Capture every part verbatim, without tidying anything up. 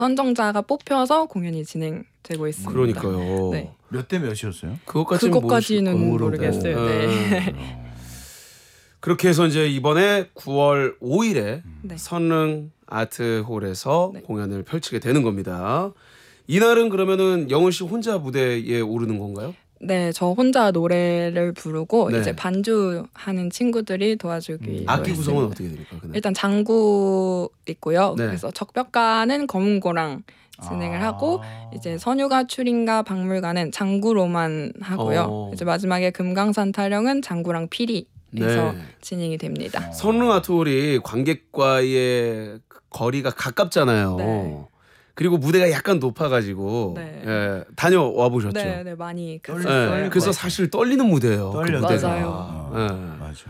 선정자가 뽑혀서 공연이 진행되고 있습니다. 그러니까요. 네. 몇 대 몇이었어요? 그것까지는, 그것까지는 모르- 모르겠어요. 네. 네. 그렇게 해서 이제 이번에 구월 오일에 네. 선릉 아트홀에서 네. 공연을 펼치게 되는 겁니다. 이날은 그러면은 영은 씨 혼자 무대에 오르는 건가요? 네, 저 혼자 노래를 부르고 네. 이제 반주하는 친구들이 도와주기. 악기 구성은 어떻게 됩니까? 그날? 일단 장구 있고요. 네. 그래서 적벽가는 검은고랑 진행을 아. 하고 이제 선유가 추린가 박물관은 장구로만 하고요. 어. 이제 마지막에 금강산 타령은 장구랑 피리에서 네. 진행이 됩니다. 선릉 아트홀이 관객과의 거리가 가깝잖아요. 네. 그리고 무대가 약간 높아가지고 네. 예, 다녀와 보셨죠? 네, 네 많이 떨릴 갔어요. 떨릴 예, 그래서 거예요. 사실 떨리는 무대예요. 떨려, 그 무대가. 맞아요. 어, 예. 맞아.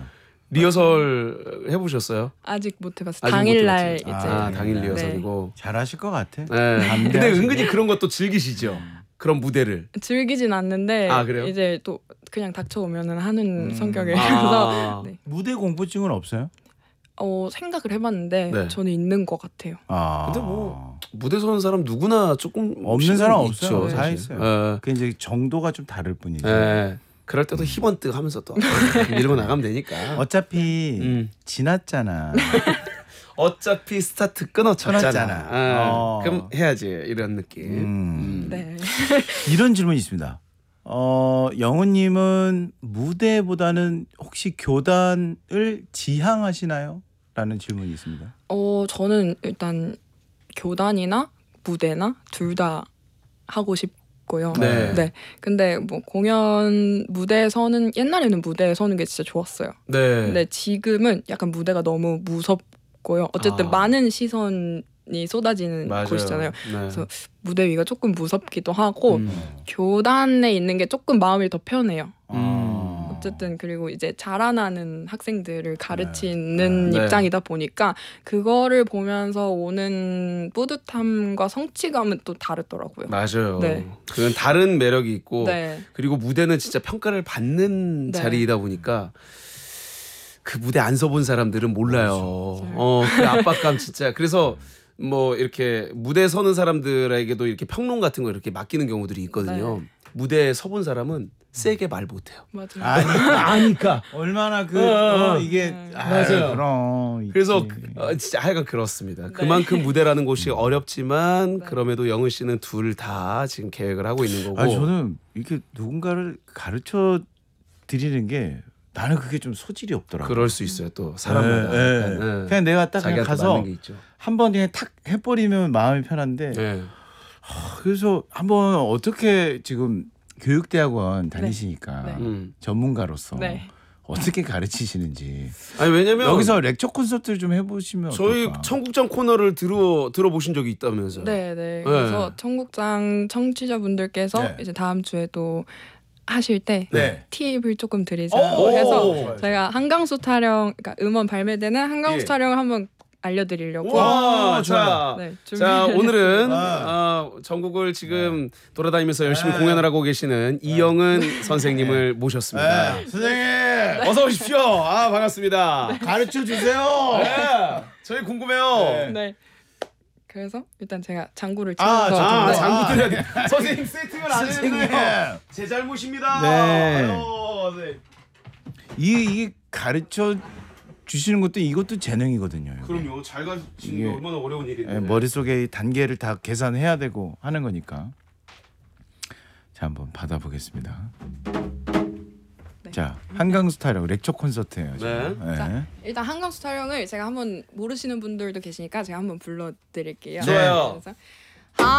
리허설 해보셨어요? 아직 못 해봤어요. 아직 못 당일날 이제. 해봤죠. 아, 당일 네. 리허설이고. 잘하실 것 같아. 예. 담대하시네. 근데 은근히 그런 것도 즐기시죠. 그런 무대를. 즐기진 않는데 아, 그래요? 이제 또 그냥 닥쳐오면은 하는 음. 성격이라서 아. 네. 무대 공포증은 없어요? 어, 생각을 해봤는데 네. 저는 있는 것 같아요. 아. 근데 뭐 무대 서는 사람 누구나 조금 없는 사람 있죠, 없어요. 다 사실. 있어요. 예. 그 이제 정도가 좀 다를 뿐이지. 예. 그럴 때도 희번뜩 하면서 또 밀고 나가면 되니까. 어차피 음. 지났잖아. 어차피 스타트 끊어졌잖아. 끊었잖아. 아, 어. 그럼 해야지 이런 느낌. 음. 음. 네. 이런 질문이 있습니다. 어, 영훈님은 무대보다는 혹시 교단을 지향하시나요? 라는 질문이 있습니다. 어, 저는 일단 교단이나 무대나 둘 다 하고 싶고요. 네. 네. 근데 뭐 공연 무대에 서는 옛날에는 무대에 서는 게 진짜 좋았어요. 네. 근데 지금은 약간 무대가 너무 무섭고요. 어쨌든 아. 많은 시선이 쏟아지는 맞아요. 곳이잖아요. 네. 그래서 무대 위가 조금 무섭기도 하고 음. 교단에 있는 게 조금 마음이 더 편해요. 음. 어쨌든 그리고 이제 자라나는 학생들을 가르치는 네. 입장이다 보니까 그거를 보면서 오는 뿌듯함과 성취감은 또 다르더라고요. 맞아요. 네. 그건 다른 매력이 있고 네. 그리고 무대는 진짜 평가를 받는 네. 자리이다 보니까 그 무대 안 서본 사람들은 몰라요. 그렇죠. 어, 그 압박감 진짜. 그래서 뭐 이렇게 무대 서는 사람들에게도 이렇게 평론 같은 거 이렇게 맡기는 경우들이 있거든요. 네. 무대에 서본 사람은 세게 말 못해요. 맞아요. 아니, 아니까. 얼마나 그 어, 어, 이게 네. 아유, 맞아요. 그럼 있지. 그래서 어, 진짜 하여간 그렇습니다. 네. 그만큼 무대라는 곳이 어렵지만 네. 그럼에도 영은 씨는 둘 다 지금 계획을 하고 있는 거고. 아 저는 이렇게 누군가를 가르쳐 드리는 게 나는 그게 좀 소질이 없더라고. 그럴 수 있어요. 또 사람마다. 예, 예. 약간, 예. 그냥 내가 딱 그냥 자기한테 가서 맞는 게 있죠. 한 번 그냥 탁 해버리면 마음이 편한데 예. 그래서 한번 어떻게 지금 교육대학원 다니시니까 네. 음. 전문가로서 네. 어떻게 가르치시는지 아니 왜냐면 여기서 렉처 콘서트를 좀 해보시면 저희 어떨까? 청국장 코너를 들어 들어보신 적이 있다면서요. 네, 네. 그래서 청국장 청취자분들께서 네. 이제 다음 주에 또 하실 때 네. 팁을 조금 드리자 오! 해서 좋아요. 제가 한강수 타령, 그러니까 음원 발매되는 한강수 예. 타령을 한번 알려드리려고. 와, 오, 자, 네, 자 준비를 오늘은 아. 어, 전국을 지금 돌아다니면서 열심히 네. 공연을 하고 계시는 이영은 선생님을 모셨습니다. 네. 선생님 어서 오십시오. 아 반갑습니다. 가르쳐 주세요. 네. 저희 궁금해요. 네. 네. 그래서 일단 제가 장구를 아, 치면서 아, 네. 장구 드려야 돼. 선생님 세팅을 안 선생님. 했네요. 제 잘못입니다. 네. 아유, 네. 이 이게 가르쳐 주시는 것도 이것도 재능이거든요. 여기. 그럼요. 잘 가르치는 이게- 게 얼마나 어려운 일인데. 예, 머릿속에 이 단계를 다 계산해야 되고 하는 거니까. 자, 한번 받아보겠습니다. 네. 자, 한강수 타령 렉처 콘서트예요. 지금. 네. 예. 자, 일단 한강수 타령을 제가 한번 모르시는 분들도 계시니까 제가 한번 불러드릴게요. 좋아요. 그래서